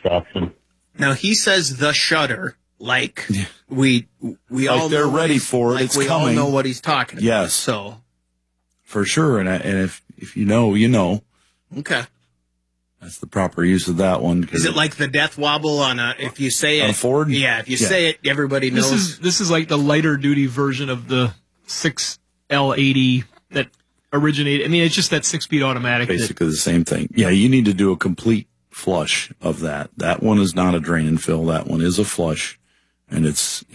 option. Now he says the shutter, like we like all they're know ready for it. like It's we coming. all know what he's talking about. Yes. So For sure. And if you know, you know. okay. That's the proper use of that one. Is it like the death wobble on if you say on it? a Ford? Yeah, if you say it, everybody knows. This is like the lighter duty version of the 6L80 that originated. I mean, it's just that 6-speed automatic. Basically the same thing. Yeah, you need to do a complete flush of that. That one is not a drain and fill. That one is a flush. And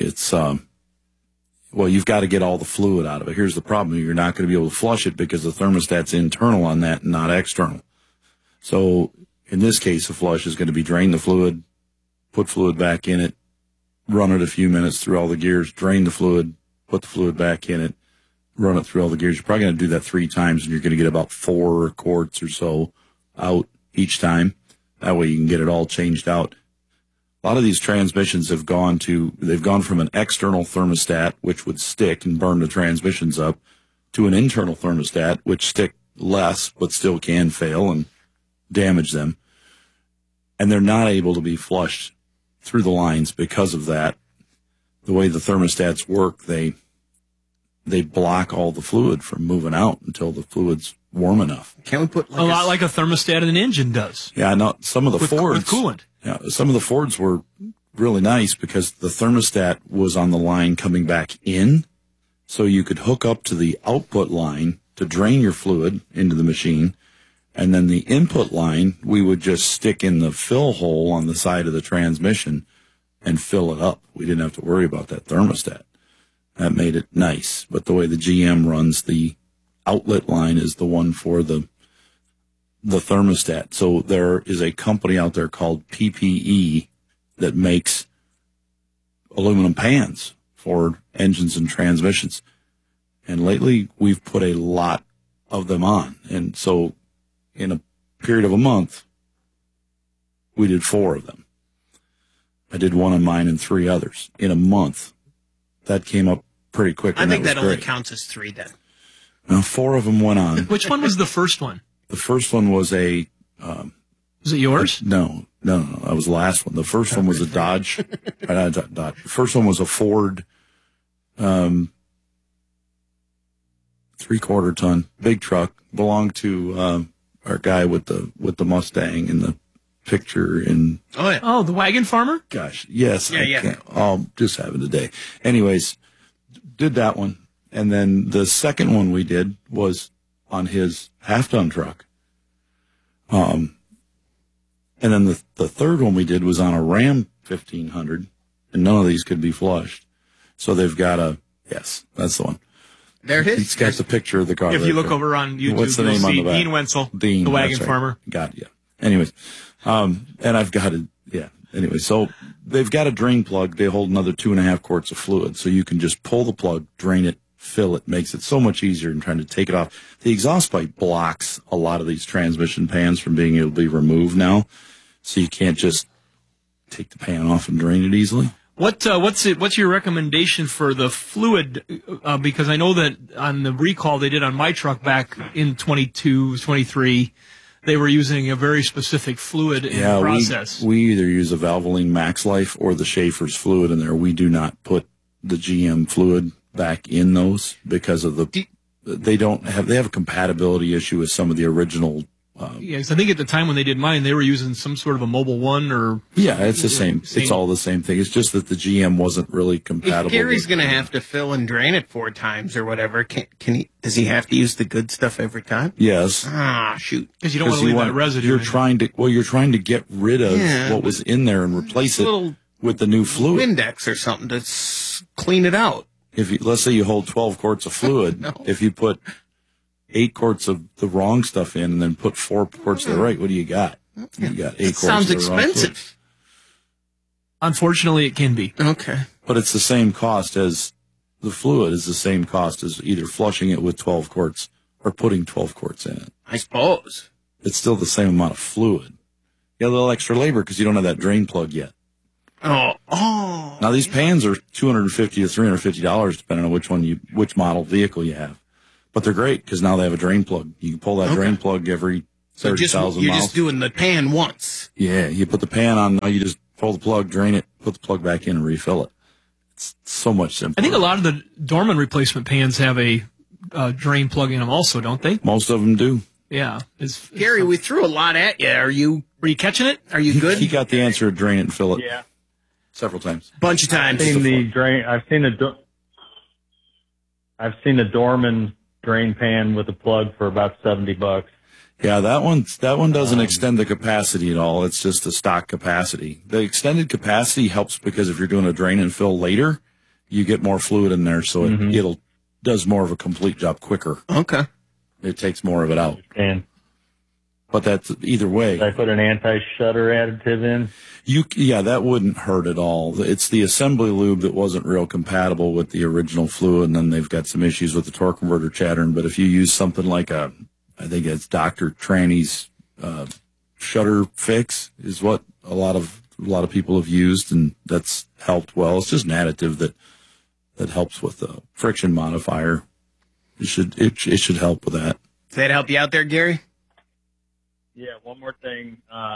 well, you've got to get all the fluid out of it. Here's the problem. You're not going to be able to flush it because the thermostat's internal on that and not external. So in this case, a flush is going to be drain the fluid, put fluid back in it, run it a few minutes through all the gears, drain the fluid, put the fluid back in it, run it through all the gears. You're probably going to do that 3 times, and you're going to get about 4 quarts or so out each time. That way you can get it all changed out. A lot of these transmissions they've gone from an external thermostat, which would stick and burn the transmissions up, to an internal thermostat, which stick less, but still can fail and damage them. And they're not able to be flushed through the lines because of that. The way the thermostats work, they block all the fluid from moving out until the fluid's warm enough. Can we put a lot like a thermostat in an engine does? Yeah, no, some of the Fords with coolant. Yeah, some of the Fords were really nice because the thermostat was on the line coming back in, so you could hook up to the output line to drain your fluid into the machine, and then the input line we would just stick in the fill hole on the side of the transmission and fill it up. We didn't have to worry about that thermostat. That made it nice. But the way the GM runs, the outlet line is the one for the thermostat. So there is a company out there called PPE that makes aluminum pans for engines and transmissions. And lately we've put a lot of them on. And so in a period of a month, we did 4 of them. I did 1 on mine and 3 others in a month. That came up pretty quick. I think that only great. counts as 3 then. Now, 4 of them went on. Which one was the first one? The first one was a... Was it yours? No. That was the last one. The first one was a Dodge. Dodge. The first one was a Ford 3/4 ton big truck. Belonged to our guy with the Mustang in the picture in... Oh, yeah. Oh, the wagon farmer? Gosh, yes. Yeah. Just having a day. Anyways, did that one. And then the second one we did was on his half-ton truck. And then the third one we did was on a Ram 1500, and none of these could be flushed. So they've got yes, that's the one. There it is. It's got the picture of the car. If you look over on YouTube, what's the name on the back? Dean Wenzel, Dean, the wagon that's right. farmer. Got it, yeah. Anyways, and I've got it, yeah. Anyway, so they've got a drain plug. They hold another 2.5 quarts of fluid, so you can just pull the plug, drain it, fill it. Makes it so much easier than trying to take it off. The exhaust pipe blocks a lot of these transmission pans from being able to be removed now, so you can't just take the pan off and drain it easily. What's your recommendation for the fluid? Because I know that on the recall they did on my truck back in 22, 23, they were using a very specific fluid in the process. We either use a Valvoline Max Life or the Schaefer's fluid in there. We do not put the GM fluid back in those because of they have a compatibility issue with some of the original. Yes, I think at the time when they did mine, they were using some sort of a Mobil 1 or... Yeah, it's the same. It's all the same thing. It's just that the GM wasn't really compatible. If Gary's going to have to fill and drain it 4 times or whatever, does he have to use the good stuff every time? Yes. Ah, shoot. Because you don't want to leave that residue. You're trying to get rid of what was in there and replace it with the new fluid. Windex or something to clean it out. Let's say you hold 12 quarts of fluid. No. If you put 8 quarts of the wrong stuff in and then put 4 quarts of the right, what do you got? You got 8 quarts Sounds of the wrong expensive. fluid. Unfortunately, it can be. Okay. But it's the same cost as the fluid is the same cost as either flushing it with 12 quarts or putting 12 quarts in it. I suppose. It's still the same amount of fluid. You got a little extra labor because you don't have that drain plug yet. Oh. Now these pans are $250 to $350 depending on which model vehicle you have. But they're great because now they have a drain plug. You can pull that drain plug every So you're 30,000 miles. just doing the pan once. Yeah, you put the pan on, now you just pull the plug, drain it, put the plug back in, and refill it. It's so much simpler. I think a lot of the Dorman replacement pans have a drain plug in them also, don't they? Most of them do. Yeah. Gary, we threw a lot at you. Were you catching it? Are you good? He got the answer: drain it and fill it. Yeah. Several times. Bunch of times. I've seen the Dorman drain pan with a plug for about $70. Yeah, that one doesn't extend the capacity at all. It's just a stock capacity. The extended capacity helps because if you're doing a drain and fill later, you get more fluid in there, so it'll does more of a complete job quicker. Okay. It takes more of it out. And But that's either way. did I put an anti-shutter additive in? Yeah, that wouldn't hurt at all. It's the assembly lube that wasn't real compatible with the original fluid, and then they've got some issues with the torque converter chattering. But if you use something like I think it's Dr. Tranny's shutter fix is what a lot of people have used, and that's helped well. It's just an additive that helps with the friction modifier. It should help with that. Does that help you out there, Gary? Yeah, one more thing.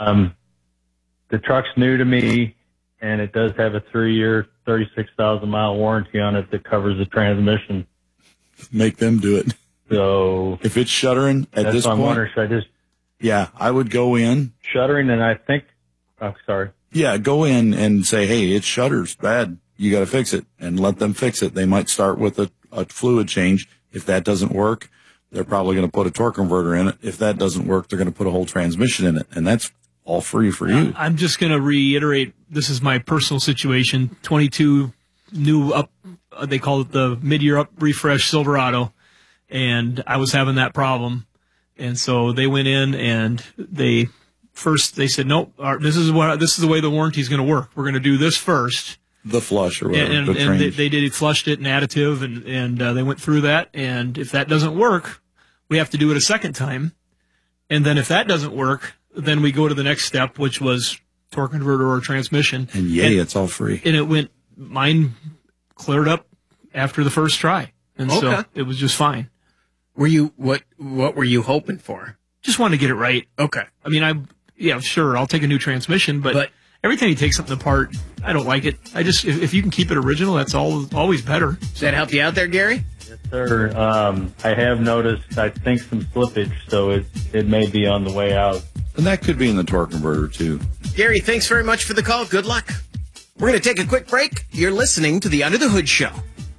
The truck's new to me, and it does have a 3-year, 36,000-mile warranty on it that covers the transmission. Make them do it. So If it's shuttering at this that's why I'm point, wondering, should I just yeah, I would go in. shuttering? And I think, sorry. Yeah, go in and say, hey, it shutters bad. You got to fix it, and let them fix it. They might start with a fluid change. If that doesn't work, they're probably going to put a torque converter in it. If that doesn't work, they're going to put a whole transmission in it, and that's all free for you. I'm just going to reiterate, this is my personal situation. 22 new up, they call it the mid-year up refresh Silverado, and I was having that problem. And so they went in and they said, nope, this is the way the warranty is going to work. We're going to do this first. The flush or whatever. And they flushed it and additive, and they went through that. And if that doesn't work, we have to do it a second time. And then if that doesn't work, then we go to the next step, which was torque converter or transmission. And it's all free. And mine cleared up after the first try. And so it was just fine. What were you hoping for? Just wanted to get it right. Okay. I mean, sure, I'll take a new transmission, but every time you take something apart, I don't like it. If you can keep it original, that's always better. Does that help you out there, Gary? Yes, sir. I have noticed, I think, some slippage, so it may be on the way out. And that could be in the torque converter, too. Gary, thanks very much for the call. Good luck. We're going to take a quick break. You're listening to the Under the Hood Show.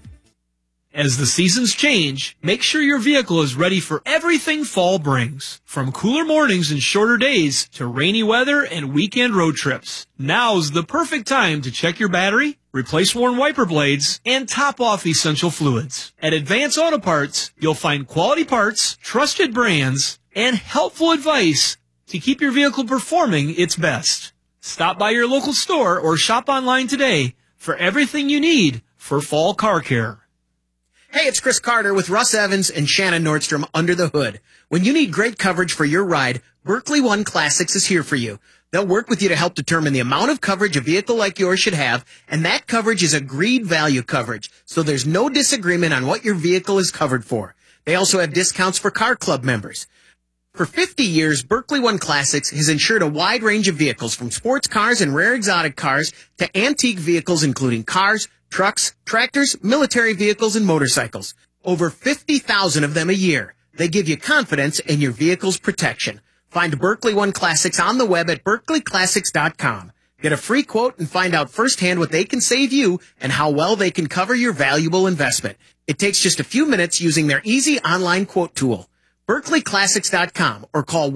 As the seasons change, make sure your vehicle is ready for everything fall brings. From cooler mornings and shorter days to rainy weather and weekend road trips. Now's the perfect time to check your battery, replace worn wiper blades, and top off essential fluids. At Advance Auto Parts, you'll find quality parts, trusted brands, and helpful advice to keep your vehicle performing its best. Stop by your local store or shop online today for everything you need for fall car care. Hey, it's Chris Carter with Russ Evans and Shannon Nordstrom Under the Hood. When you need great coverage for your ride, Berkley One Classics is here for you. They'll work with you to help determine the amount of coverage a vehicle like yours should have, and that coverage is agreed value coverage, so there's no disagreement on what your vehicle is covered for. They also have discounts for Car Club members. For 50 years, Berkley One Classics has insured a wide range of vehicles, from sports cars and rare exotic cars to antique vehicles, including cars, trucks, tractors, military vehicles, and motorcycles. Over 50,000 of them a year. They give you confidence in your vehicle's protection. Find Berkley One Classics on the web at berkleyclassics.com. Get a free quote and find out firsthand what they can save you and how well they can cover your valuable investment. It takes just a few minutes using their easy online quote tool. berkleyclassics.com or call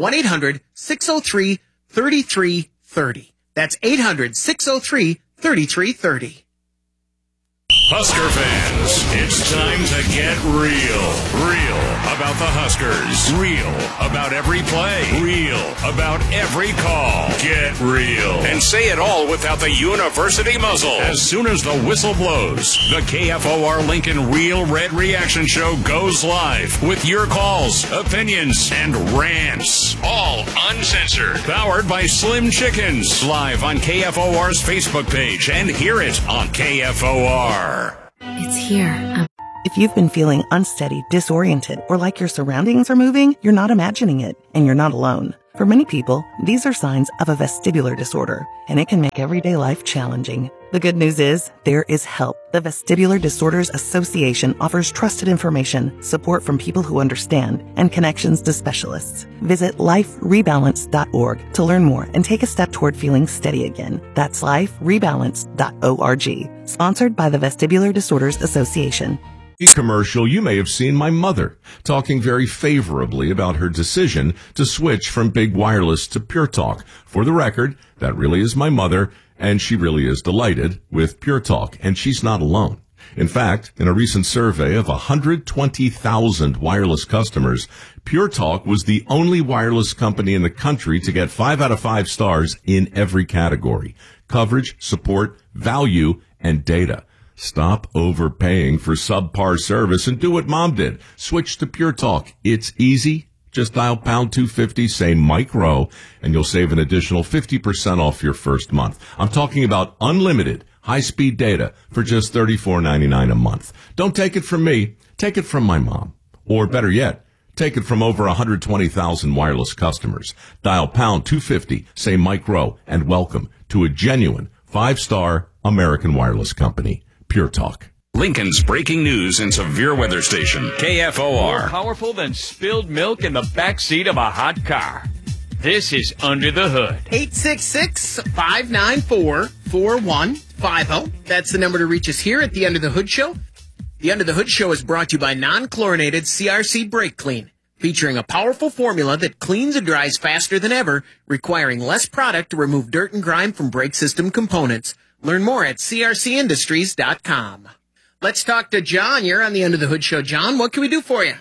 1-800-603-3330. That's 800-603-3330. Husker fans, it's time to get real. Real about the Huskers. Real about every play. Real about every call. Get real. And say it all without the university muzzle. As soon as the whistle blows, the KFOR Lincoln Real Red Reaction Show goes live with your calls, opinions, and rants. All uncensored. Powered by Slim Chickens. Live on KFOR's Facebook page and hear it on KFOR. It's here. If you've been feeling unsteady, disoriented, or like your surroundings are moving, you're not imagining it, and you're not alone. For many people, these are signs of a vestibular disorder, and it can make everyday life challenging. The good news is, there is help. The Vestibular Disorders Association offers trusted information, support from people who understand, and connections to specialists. Visit liferebalance.org to learn more and take a step toward feeling steady again. That's liferebalance.org. Sponsored by the Vestibular Disorders Association. Commercial, you may have seen my mother talking very favorably about her decision to switch from Big Wireless to Pure Talk. For the record, that really is my mother, and she really is delighted with Pure Talk, and she's not alone. In fact, in a recent survey of 120,000 wireless customers, Pure Talk was the only wireless company in the country to get 5 out of 5 stars in every category: coverage, support, value, and data. Stop overpaying for subpar service and do what Mom did. Switch to Pure Talk. It's easy. Just dial pound 250, say Mike Rowe, and you'll save an additional 50% off your first month. I'm talking about unlimited high-speed data for just $34.99 a month. Don't take it from me. Take it from my mom. Or better yet, take it from over 120,000 wireless customers. Dial pound 250, say Mike Rowe, and welcome to a genuine 5-star American wireless company. Pure Talk. Lincoln's breaking news and severe weather station, KFOR. More powerful than spilled milk in the backseat of a hot car. This is Under the Hood. 866-594-4150. That's the number to reach us here at the Under the Hood Show. The Under the Hood Show is brought to you by non-chlorinated CRC Brake Clean, featuring a powerful formula that cleans and dries faster than ever, requiring less product to remove dirt and grime from brake system components. Learn more at crcindustries.com. Let's talk to John. You're on the Under the Hood Show. John, what can we do for you?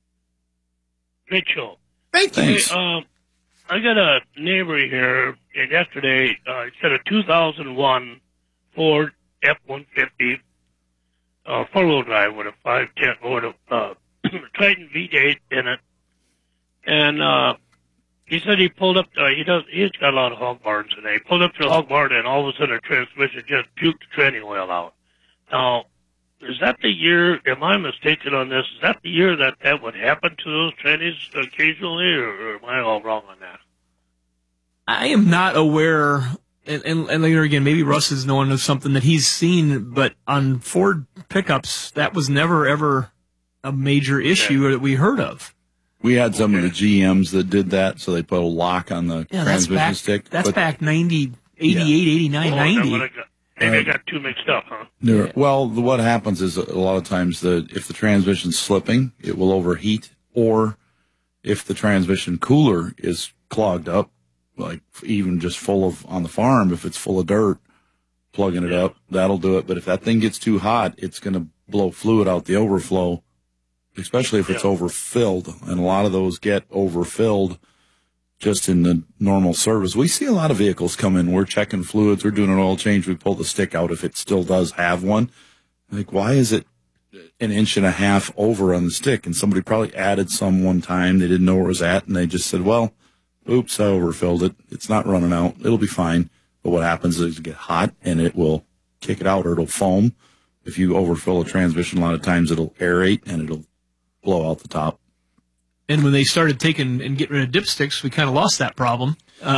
Great show. Thank you. Thanks. Hey, I got a neighbor here, and yesterday he said a 2001 Ford F-150 four-wheel drive with a 510 with a Triton V8 in it, and he said he pulled up. He's got a lot of hog barns today. He pulled up to the hog barn, and all of a sudden the transmission just puked the training wheel out. Now, is that the year? Am I mistaken on this? Is that the year that would happen to those trannies occasionally, or am I all wrong on that? I am not aware, and later again, maybe Russ is knowing of something that he's seen, but on Ford pickups, that was never, ever a major issue that we heard of. We had some of the GMs that did that, so they put a lock on the transmission stick. That's back 90, 88, 89, 90. Maybe I got too mixed up, huh? Yeah. Well, what happens is a lot of times if the transmission's slipping, it will overheat, or if the transmission cooler is clogged up, like even just full of, on the farm, if it's full of dirt, plugging it up, that'll do it. But if that thing gets too hot, it's going to blow fluid out the overflow, especially if it's overfilled. And a lot of those get overfilled just in the normal service. We see a lot of vehicles come in. We're checking fluids. We're doing an oil change. We pull the stick out if it still does have one. Like, why is it an inch and a half over on the stick? And somebody probably added some one time. They didn't know where it was at, and they just said, well, oops, I overfilled it. It's not running out. It'll be fine. But what happens is it get hot, and it will kick it out, or it'll foam. If you overfill a transmission, a lot of times it'll aerate, and it'll blow out the top. And when they started taking and getting rid of dipsticks, we kind of lost that problem.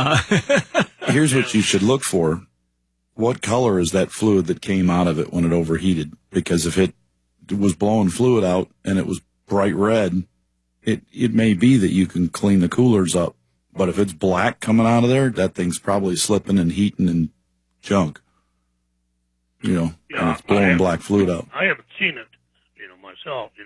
Here's what you should look for. What color is that fluid that came out of it when it overheated? Because if it was blowing fluid out and it was bright red, it may be that you can clean the coolers up. But if it's black coming out of there, that thing's probably slipping and heating and junk. And it's blowing black fluid out. I haven't seen it, myself, but.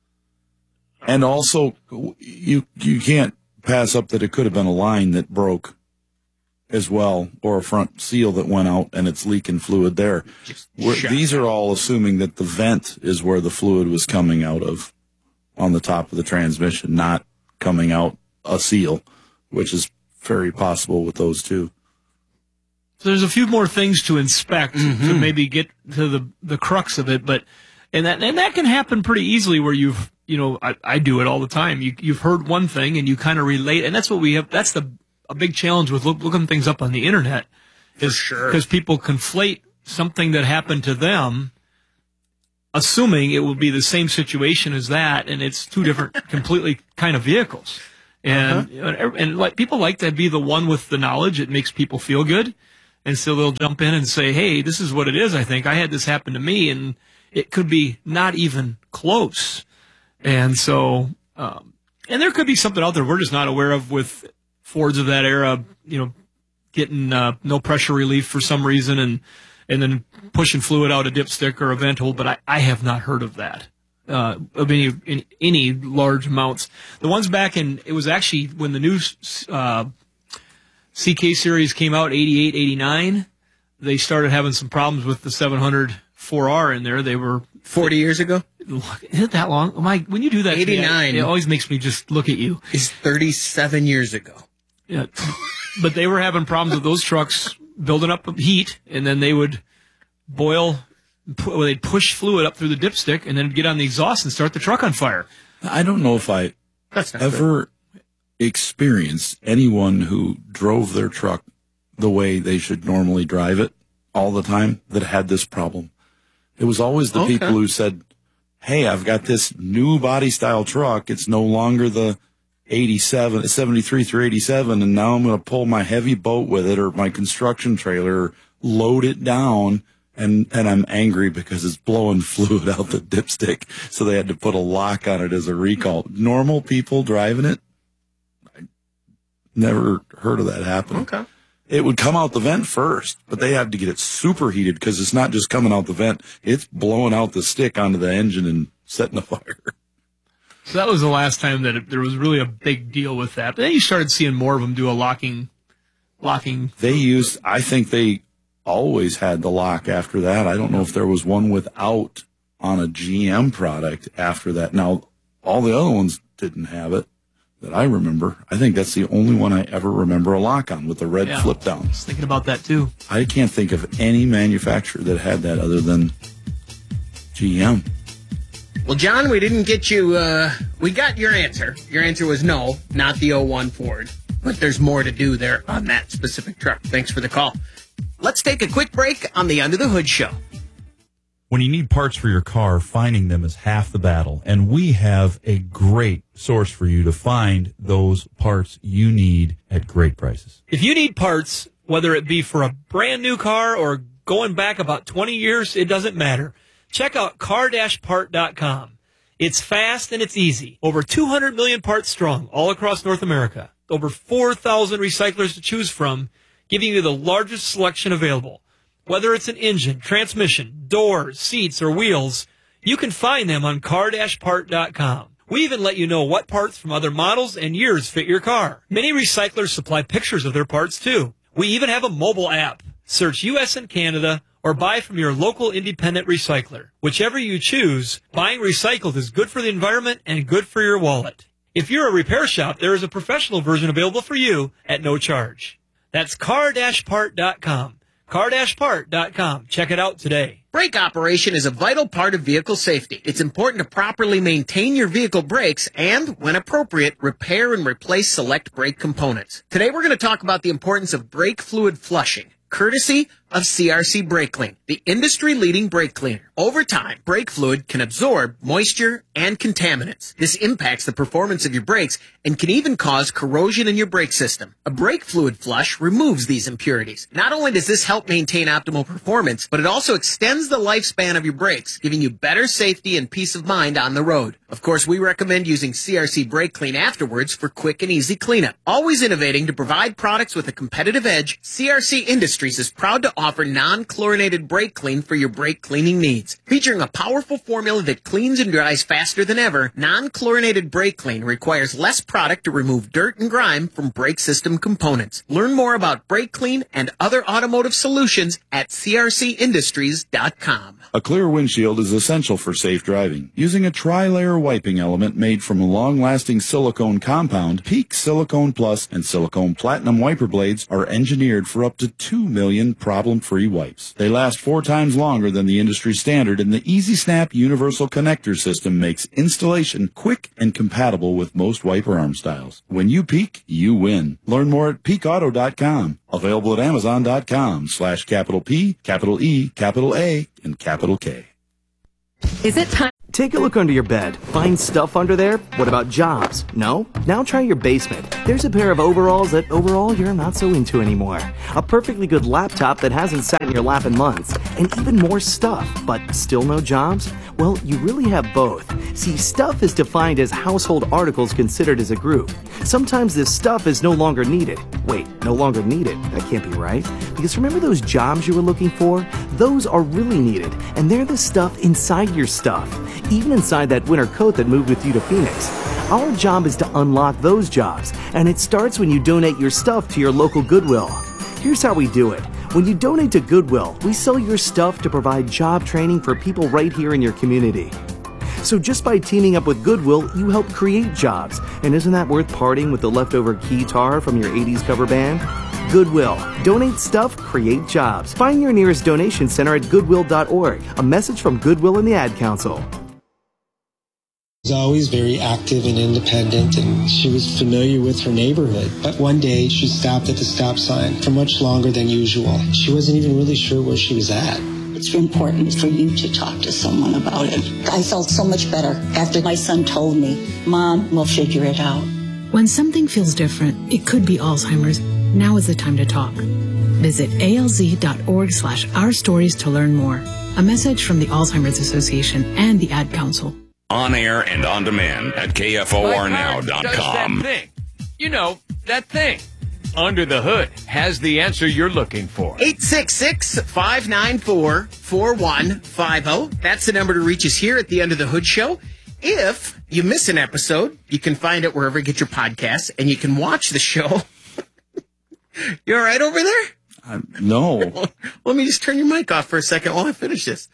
And also, you can't pass up that it could have been a line that broke as well, or a front seal that went out and it's leaking fluid there. These are all assuming that the vent is where the fluid was coming out of on the top of the transmission, not coming out a seal, which is very possible with those two. So there's a few more things to inspect to maybe get to the crux of it, and that can happen pretty easily where I do it all the time. You've heard one thing and you kind of relate, and that's what we have. That's a big challenge with looking things up on the internet, is because people conflate something that happened to them, assuming it will be the same situation as that, and it's two different, completely kind of vehicles. And and like people like to be the one with the knowledge. It makes people feel good, and so they'll jump in and say, "Hey, this is what it is. I think I had this happen to me, and it could be not even close." And so, and there could be something out there we're just not aware of with Fords of that era. Getting no pressure relief for some reason, and then pushing fluid out a dipstick or a vent hole. But I have not heard of that. Of any large amounts. The ones back it was actually when the new CK series came out, 88, 89, they started having some problems with the 700 4R in there. They were 40 years ago. Is it that long? When you do that, 89, it always makes me just look at you. Is 37 years ago. Yeah, but they were having problems with those trucks building up heat, and then they would they'd push fluid up through the dipstick and then get on the exhaust and start the truck on fire. I don't know if I ever experienced anyone who drove their truck the way they should normally drive it all the time that had this problem. It was always the people who said, "Hey, I've got this new body style truck. It's no longer the 73 through 87, and now I'm going to pull my heavy boat with it or my construction trailer, load it down, and I'm angry because it's blowing fluid out the dipstick, so they had to put a lock on it as a recall." Normal people driving it, I never heard of that happen. Okay. It would come out the vent first, but they have to get it superheated because it's not just coming out the vent, it's blowing out the stick onto the engine and setting a fire. So that was the last time that there was really a big deal with that. But then you started seeing more of them do a locking. I think they always had the lock after that. I don't know if there was one without on a GM product after that. Now, all the other ones didn't have it that I remember. I think that's the only one I ever remember a lock on with the red flip down. I was thinking about that too. I can't think of any manufacturer that had that other than GM. Well, John, we didn't get you, we got your answer. Your answer was no, not the 01 Ford. But there's more to do there on that specific truck. Thanks for the call. Let's take a quick break on the Under the Hood Show. When you need parts for your car, finding them is half the battle. And we have a great source for you to find those parts you need at great prices. If you need parts, whether it be for a brand new car or going back about 20 years, it doesn't matter. Check out car-part.com. It's fast and it's easy. Over 200 million parts strong all across North America. Over 4,000 recyclers to choose from, giving you the largest selection available. Whether it's an engine, transmission, doors, seats, or wheels, you can find them on car-part.com. We even let you know what parts from other models and years fit your car. Many recyclers supply pictures of their parts too. We even have a mobile app. Search U.S. and Canada or buy from your local independent recycler. Whichever you choose, buying recycled is good for the environment and good for your wallet. If you're a repair shop, there is a professional version available for you at no charge. That's car-part.com. car-part.com. Check it out today. Brake operation is a vital part of vehicle safety. It's important to properly maintain your vehicle brakes and, when appropriate, repair and replace select brake components. Today we're going to talk about the importance of brake fluid flushing, courtesy of CRC Brake Clean, the industry-leading brake cleaner. Over time, brake fluid can absorb moisture and contaminants. This impacts the performance of your brakes and can even cause corrosion in your brake system. A brake fluid flush removes these impurities. Not only does this help maintain optimal performance, but it also extends the lifespan of your brakes, giving you better safety and peace of mind on the road. Of course, we recommend using CRC Brake Clean afterwards for quick and easy cleanup. Always innovating to provide products with a competitive edge, CRC Industries is proud to offer non-chlorinated brake clean for your brake cleaning needs. Featuring a powerful formula that cleans and dries faster than ever, non-chlorinated brake clean requires less product to remove dirt and grime from brake system components. Learn more about brake clean and other automotive solutions at crcindustries.com. A clear windshield is essential for safe driving. Using a tri-layer wiping element made from a long-lasting silicone compound, Peak Silicone Plus and Silicone Platinum wiper blades are engineered for up to 2 million problem-free wipes. They last 4 times longer than the industry standard, and the Easy Snap Universal Connector System makes installation quick and compatible with most wiper arm styles. When you peak, you win. Learn more at peakauto.com. Available at amazon.com/P, capital E, capital A, and capital K. Is it time? Take a look under your bed. Find stuff under there? What about jobs? No? Now try your basement. There's a pair of overalls that overall you're not so into anymore. A perfectly good laptop that hasn't sat in your lap in months. And even more stuff, but still no jobs? Well, you really have both. See, stuff is defined as household articles considered as a group. Sometimes this stuff is no longer needed. Wait, no longer needed? That can't be right. Because remember those jobs you were looking for? Those are really needed, and they're the stuff inside your stuff. Even inside that winter coat that moved with you to Phoenix. Our job is to unlock those jobs, and it starts when you donate your stuff to your local Goodwill. Here's how we do it. When you donate to Goodwill, we sell your stuff to provide job training for people right here in your community. So just by teaming up with Goodwill, you help create jobs. And isn't that worth parting with the leftover guitar from your 80s cover band? Goodwill. Donate stuff, create jobs. Find your nearest donation center at goodwill.org. A message from Goodwill and the Ad Council. Was always very active and independent, and she was familiar with her neighborhood. But one day she stopped at the stop sign for much longer than usual. She wasn't even really sure where she was at. It's important for you to talk to someone about it. I felt so much better after my son told me, Mom, we'll figure it out. When something feels different, it could be Alzheimer's. Now is the time to talk. Visit alz.org/ourstories to learn more. A message from the Alzheimer's Association and the Ad Council. On air and on demand at KFORnow.com. That thing. You know, that thing. Under the Hood has the answer you're looking for. 866-594-4150. That's the number to reach us here at the Under the Hood Show. If you miss an episode, you can find it wherever you get your podcasts, and you can watch the show. You all right over there? No. Well, let me just turn your mic off for a second while I finish this.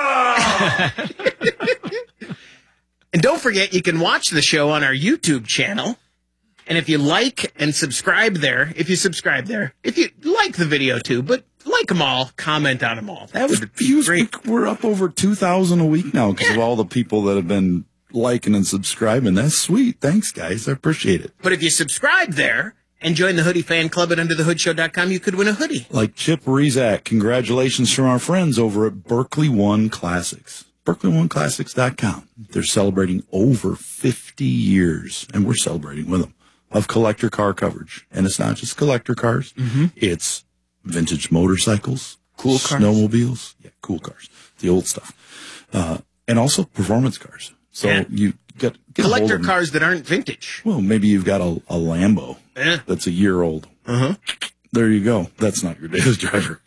And don't forget, you can watch the show on our YouTube channel. And if you like and subscribe there, if you like the video too, but like them all, comment on them all. That would be great. We're up over 2,000 a week now because of all the people that have been liking and subscribing. That's sweet. Thanks, guys. I appreciate it. But if you subscribe there and join the Hoodie Fan Club at UnderTheHoodShow.com, you could win a hoodie. Like Chip Rezac, congratulations from our friends over at Berkeley One Classics. BerkeleyOneClassics.com. They're celebrating over 50 years, and we're celebrating with them, of collector car coverage. And it's not just collector cars. Mm-hmm. It's vintage motorcycles, cool cars, snowmobiles, cool cars, the old stuff, and also performance cars. So you get collector cars that aren't vintage. Well, maybe you've got a Lambo that's a year old. Uh-huh. There you go. That's not your daily driver.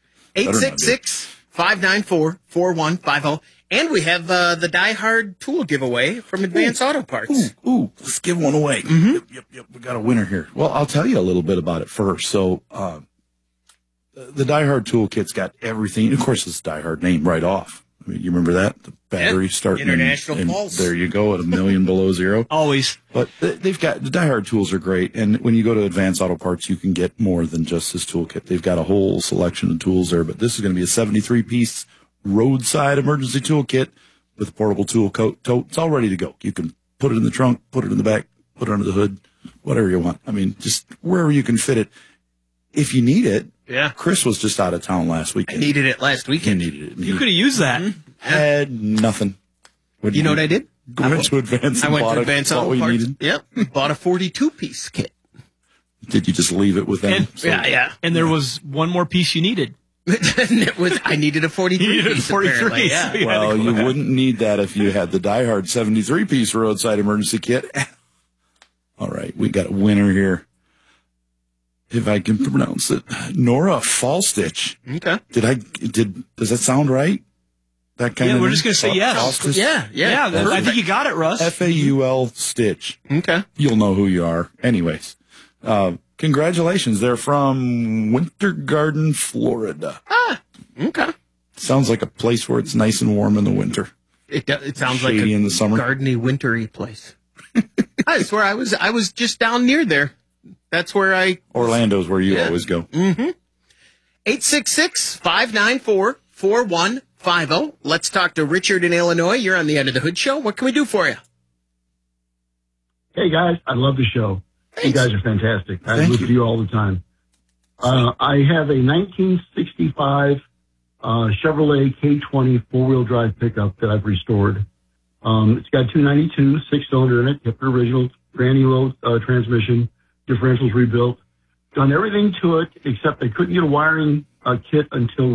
866-594-4150. And we have the Die Hard tool giveaway from Advance Auto Parts. Ooh, let's give one away. Mm-hmm. Yep, we got a winner here. Well, I'll tell you a little bit about it first. So, the Die Hard toolkit's got everything. Of course, it's Die Hard name right off. I mean, you remember that? The battery starting International Pulse. There you go, at 1,000,000 below zero. Always. But they've got, the Die Hard tools are great. And when you go to Advance Auto Parts, you can get more than just this toolkit. They've got a whole selection of tools there. But this is going to be a 73-piece roadside emergency toolkit with a portable tool tote. It's all ready to go. You can put it in the trunk, put it in the back, put it under the hood, whatever you want. I mean, just wherever you can fit it. If you need it, Chris was just out of town last weekend. I needed it last weekend. He needed it. You could have used that. Had nothing. You know what I did? I went to Advance Auto Parts. Needed. Yep. Bought a 42-piece kit. Did you just leave it with them? And there was one more piece you needed. I needed a 43-piece, apparently. Yeah. So well, you wouldn't need that if you had the Die Hard 73-piece roadside emergency kit. All right, we got a winner here. If I can pronounce it, Nora Fallstitch. Okay. Does that sound right? That kind of we're just going to say yes. Yeah. I think you got it, Russ. Faul Stitch. Okay. You'll know who you are. Anyways, congratulations. They're from Winter Garden, Florida. Ah, okay. Sounds like a place where it's nice and warm in the winter. It sounds like in the summer. Gardeny, wintry place. I swear I was just down near there. That's where Orlando's where you always go. Mm-hmm. 866-594-4150. Let's talk to Richard in Illinois. You're on the Under the Hood Show. What can we do for you? Hey, guys. I love the show. Thanks. You guys are fantastic. I listen to you all the time. I have a 1965 Chevrolet K20 four-wheel drive pickup that I've restored. It's got 292, six-cylinder in it, kept the original Granny Road transmission, differentials rebuilt. Done everything to it except I couldn't get a wiring kit until